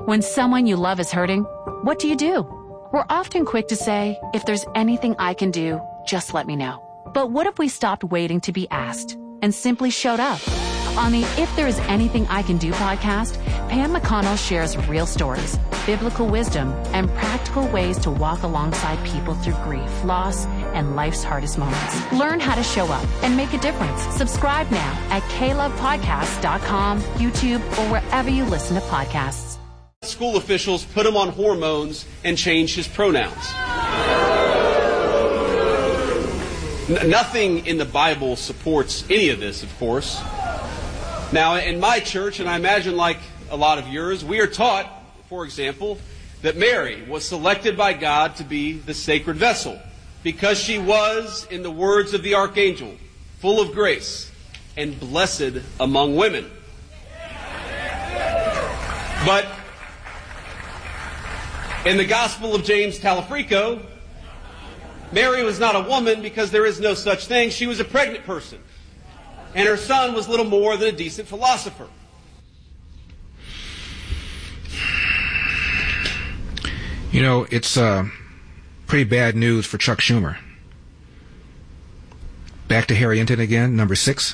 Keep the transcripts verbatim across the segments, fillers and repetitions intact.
When someone you love is hurting, what do you do? We're often quick to say, if there's anything I can do, just let me know. But what if we stopped waiting to be asked and simply showed up? On the If There Is Anything I Can Do podcast, Pam McConnell shares real stories, biblical wisdom, and practical ways to walk alongside people through grief, loss, and life's hardest moments. Learn how to show up and make a difference. Subscribe now at k love podcast dot com, YouTube, or wherever you listen to podcasts. School officials put him on hormones and changed his pronouns. N- nothing in the Bible supports any of this, of course. Now, in my church, and I imagine like a lot of yours, we are taught, for example, that Mary was selected by God to be the sacred vessel because she was, in the words of the archangel, full of grace and blessed among women. But in the Gospel of James Talafrico, Mary was not a woman because there is no such thing. She was a pregnant person. And her son was little more than a decent philosopher. You know, it's uh, pretty bad news for Chuck Schumer. Back to Harry Enten again, number six.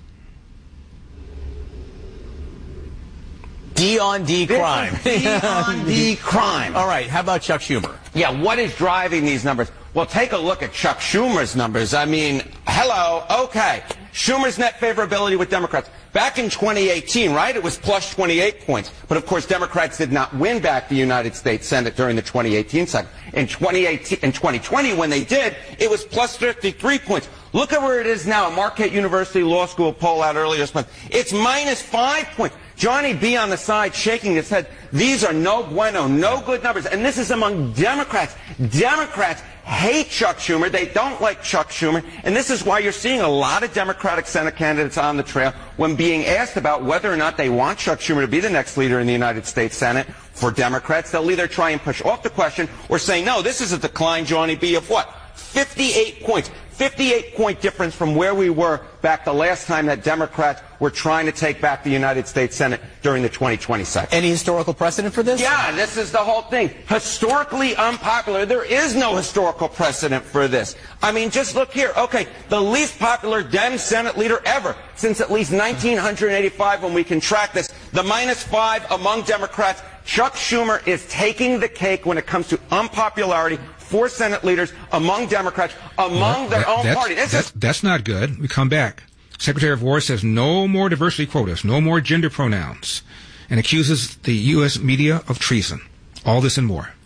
D on D crime. D on D crime. All right, how about Chuck Schumer? Yeah, what is driving these numbers? Well, take a look at Chuck Schumer's numbers. I mean, hello, okay. Schumer's net favorability with Democrats. Back in twenty eighteen, right, it was plus twenty-eight points. But, of course, Democrats did not win back the United States Senate during the twenty eighteen cycle. In twenty eighteen, in twenty twenty, when they did, it was plus fifty-three points. Look at where it is now. Marquette University Law School poll out earlier this month. It's minus five points. Johnny B. on the side shaking his head. These are no bueno, no good numbers. And this is among Democrats. Democrats hate Chuck Schumer. They don't like Chuck Schumer. And this is why you're seeing a lot of Democratic Senate candidates on the trail when being asked about whether or not they want Chuck Schumer to be the next leader in the United States Senate. For Democrats, they'll either try and push off the question or say, no, this is a decline, Johnny B., of what? fifty-eight points. fifty-eight point difference from where we were back the last time that Democrats were trying to take back the United States Senate during the twenty twenty cycle. Any historical precedent for this? Yeah, this is the whole thing. Historically unpopular. There is no historical precedent for this. I mean, just look here. Okay, the least popular Dem Senate leader ever since at least nineteen eighty-five, when we can track this. The minus five among Democrats. Chuck Schumer is taking the cake when it comes to unpopularity for Senate leaders among Democrats, among well, their that, own that's, party. This that's, is that's not good. We come back. Secretary of War says no more diversity quotas, no more gender pronouns, and accuses the U S media of treason. All this and more.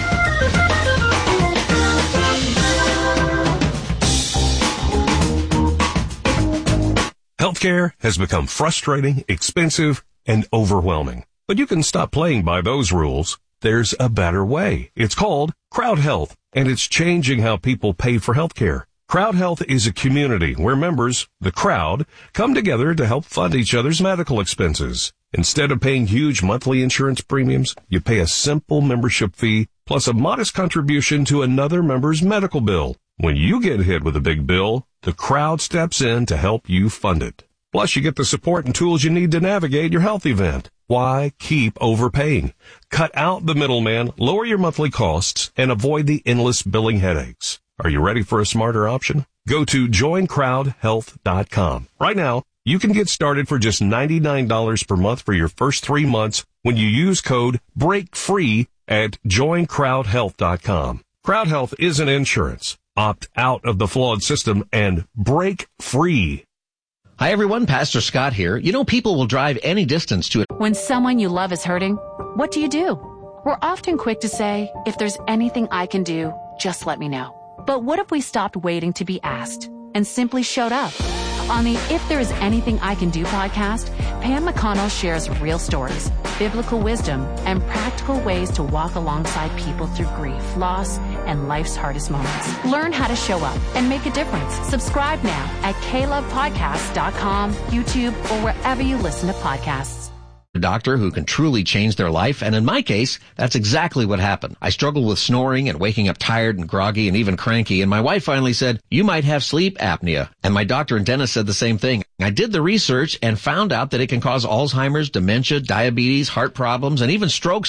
Healthcare has become frustrating, expensive, and overwhelming. But you can stop playing by those rules. There's a better way. It's called Crowd Health, and it's changing how people pay for healthcare. Crowd Health is a community where members, the crowd, come together to help fund each other's medical expenses. Instead of paying huge monthly insurance premiums, you pay a simple membership fee plus a modest contribution to another member's medical bill. When you get hit with a big bill, the crowd steps in to help you fund it. Plus, you get the support and tools you need to navigate your health event. Why keep overpaying? Cut out the middleman, lower your monthly costs, and avoid the endless billing headaches. Are you ready for a smarter option? Go to join crowd health dot com. Right now, you can get started for just ninety-nine dollars per month for your first three months when you use code BREAKFREE at join crowd health dot com. Crowd Health isn't insurance. Opt out of the flawed system and break free. Hi, everyone. Pastor Scott here. You know, people will drive any distance to it. When someone you love is hurting, what do you do? We're often quick to say, if there's anything I can do, just let me know. But what if we stopped waiting to be asked and simply showed up? On the If There Is Anything I Can Do podcast, Pam McConnell shares real stories, biblical wisdom, and practical ways to walk alongside people through grief, loss, and life's hardest moments. Learn how to show up and make a difference. Subscribe now at k love podcast dot com, YouTube, or wherever you listen to podcasts. A doctor who can truly change their life, and in my case, that's exactly what happened. I struggled with snoring and waking up tired and groggy and even cranky, and my wife finally said, you might have sleep apnea. And my doctor and dentist said the same thing. I did the research and found out that it can cause Alzheimer's, dementia, diabetes, heart problems, and even strokes